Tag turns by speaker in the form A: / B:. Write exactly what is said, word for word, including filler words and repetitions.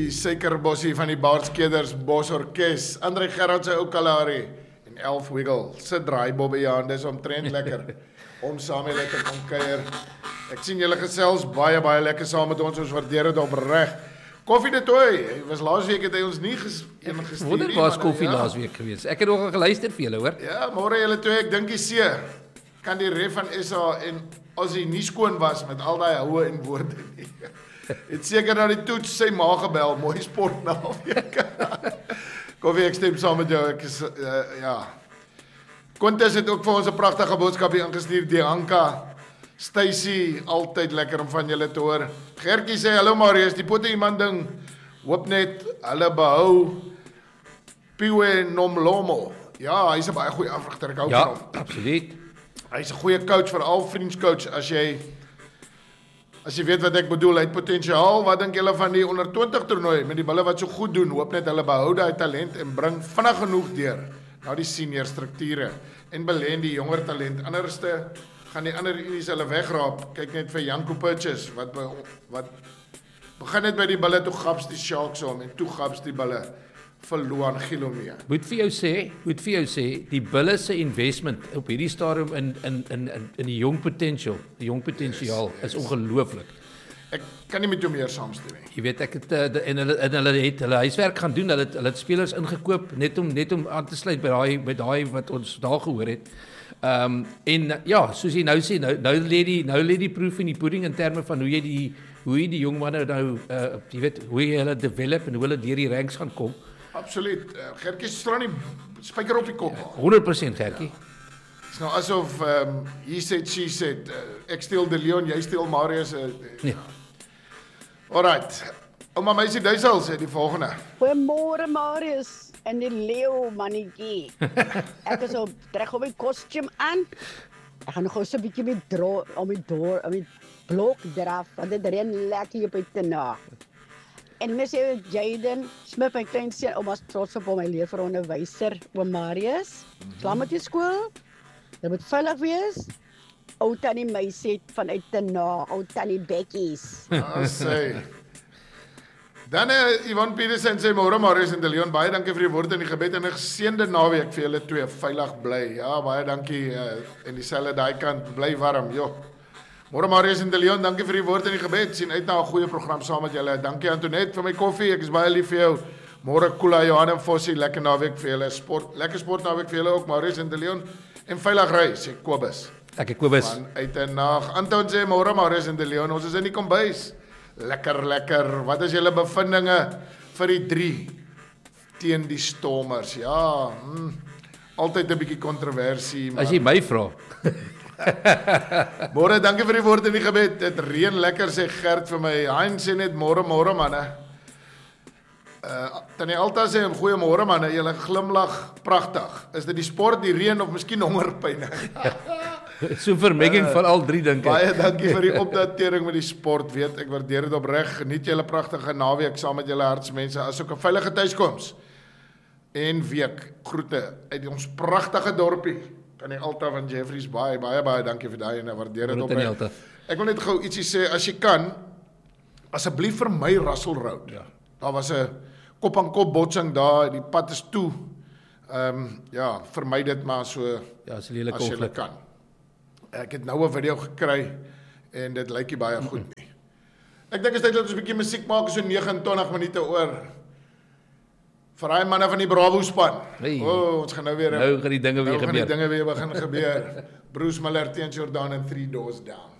A: die suikerbossie van die Baarskeders Bosorkes, André Gerard se ou Kalahari en Elf Wiggle, se draaibobbe ja, en dis omtrent lekker om saam met julle te kom kuier. Ek sien julle gesels baie baie lekker saam met ons, ons waardeer dit opreg. Koffie de Tooi, hy was laasweek het hy ons nie ges, een gestuur
B: Wonder was koffie ja. laasweek gewees. Ek het nog al geluister vir julle, hoor.
A: Ja, môre julle twee, ek dink die see kan die ref van S A en as hy nie skoon was met al daai houe en woorde nie. Het seker na die toets sy ma gebel, mooi sport naweek. Koffie, ek stem saam met jou, ek is, uh, ja. Quintus het ook vir ons 'n pragtige boodskap hier ingestuur, Deanka, Stacy, altyd lekker om van julle te hoor. Gertjie sê, hallo Marius, die pote iemand ding, hoop net, hulle behou Piwe Nomlomo. Ja, hy is 'n baie goeie afrigter, ek hou
B: ja,
A: van hom.
B: Ja, absoluut.
A: Hy is 'n goeie coach, veral vriendscoach, as jy as jy weet wat ek bedoel, hy het potensiaal. Wat dink julle van die onder twintig toernooi met die bulle wat so goed doen? Hoop net hulle behou daai talent en bring vinnig genoeg deur na die senior strukture en belê in die jonger talent. Anderste gaan die ander unies hulle wegraap. Kyk net vir Janko Purchase wat by, wat begin net by die bulle, toe gaps die Sharks om en toe gaps die bulle vir Luan Gilomee.
B: Moet vir jou sê, moet vir jou sê, die bulle se investment op hierdie stadium in in in in in die jong potential, die jong potensiaal yes, yes. is ongelooflik.
A: Ek kan nie met jou meer saamstem nie.
B: Jy weet ek het en hulle en hulle het hulle huiswerk gaan doen, hulle het, hulle het spelers ingekoop net om net om aan te sluit by daai by daai wat ons daar gehoor het. Ehm um, en ja, soos jy nou sê, nou nou lê die nou lê die proof in die pudding in terme van hoe jy die hoe jy die jong manne nou uh, jy weet hoe jy hulle develop en hoe hulle deur die ranks gaan kom.
A: Absoluut. Uh, Gertjie slaan die spyker op die kop.
B: honderd persent Gertjie.
A: Ja. Dis nou asof ehm um, he said she said uh, ek steel De Leon, jy steel Marius. Uh,
B: ja.
A: Alright. Ouma meisie Duisel sê die volgende.
C: Goeiemôre Marius en die leeu mannetjie. Ek is op trek op my kostuum aan. Ek gaan nog so 'n bietjie met dro om die door, om die blok draf, want dit reën lekker op uit te na. En mes sê Jaden Smith, my klein seun, ouma's trots op hom, hy leer vir onderwyser, oom Marius. Klaar met die skool? Dit moet veilig wees. Ou tannie meisie vanuit te na, ou tannie Bekkies.
A: Ah, sê. Dan eh, Ivan Petersen sê, môre Marius en De Leon, baie dankie vir die woorde en die gebed en 'n geseënde naweek vir julle twee, veilig bly. Ja, baie dankie uh, en dieselfde daai kant, bly warm, joh. Môre Marius en De Leon, dankie vir die woorde en die gebed, sien uit na 'n goeie program saam met julle. Dankie Antoinette vir my koffie, ek is baie lief vir jou. Môre Kula, Johan en Fossie, lekker naweek vir julle, sport, lekker sport naweek vir julle ook, Marius en De Leon, en veilig ry, sê Kobus.
B: Lekker Kobus.
A: Van uit en nag. Anton sê, môre Marius en De Leon, ons is in die kombuis. Lekker, lekker. Wat is julle bevindinge vir die drie teen die Stormers? Ja, hmm, altyd 'n bietjie kontroversie.
B: As jy my vra.
A: Môre, dankie vir die woord en die gebed. Dit reën lekker, sê Gert vir my. Hein sê net môre, môre manne. Uh, Tannie Alta sê, goeiemôre manne, julle glimlag pragtig. Is dit die sport, die reën of miskien hongerpyn?
B: So 'n vermenging uh, van al drie dink ek.
A: Baie dankie vir die opdatering met die sport. Weet, ek waardeer dit opreg. Geniet julle pragtige naweek saam met julle hartsmense. Asook 'n veilige tuiskoms. En week groete uit ons pragtige dorpie. Tannie Alta van Jeffreys, baie baie baie dankie vir daai en ek waardeer dit opreg. Ek wil net gou ietsie sê, as jy kan, asseblief vir my Russell Road. Ja. Daar was 'n kop aan kop botsing daar, die pad is toe. Ehm um, ja, vermy dit maar so
B: ja, as jy
A: as jy kan. Ek het nou 'n video gekry en dit lyk nie baie goed nie. Ek dink is tyd dat ons 'n bietjie musiek maak, so nege en twintig minute oor. Vir daai manne van die Bravo span.
B: Hey,
A: o, oh, ons gaan nou weer
B: Nou gaan die dinge weer
A: nou
B: gebeur.
A: Nou gaan die dinge weer begin gebeur. Bruce Miller teen Jordan en Three Doors Down.